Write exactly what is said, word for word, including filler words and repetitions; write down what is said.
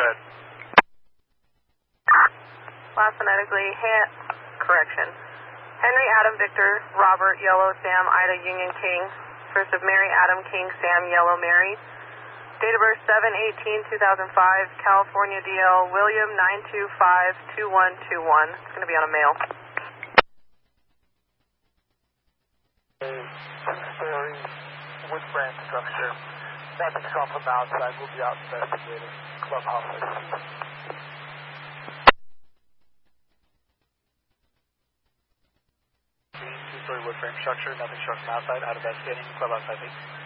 ahead. Last phonetically, ha- correction. Henry, Adam, Victor, Robert, Yellow, Sam, Ida, Union, King. First of Mary, Adam, King, Sam, Yellow, Mary. Date of birth seven eighteen two thousand five, California D L, William nine two five two one two one. It's going to be on a mail. Two-story wood frame structure. Nothing's come from outside. We'll be out investigating. Clubhouse, I see. Two-story wood frame structure. Nothing struck from outside. Out investigating. Clubhouse, I see.